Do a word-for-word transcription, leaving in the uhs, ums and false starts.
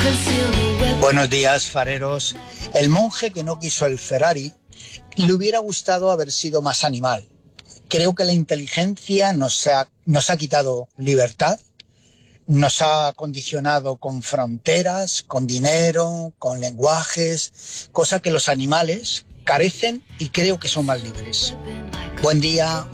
Buenos días, fareros. El monje que no quiso el Ferrari le hubiera gustado haber sido más animal. Creo que la inteligencia nos ha, nos ha quitado libertad, nos ha condicionado con fronteras, con dinero, con lenguajes, cosa que los animales carecen y creo que son más libres. Buen día.